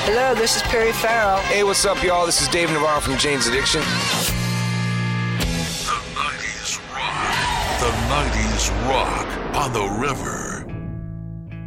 Hello, this is Perry Farrell. Hey, what's up, y'all? This is Dave Navarro from Jane's Addiction. The 90s rock. The 90s rock on the river.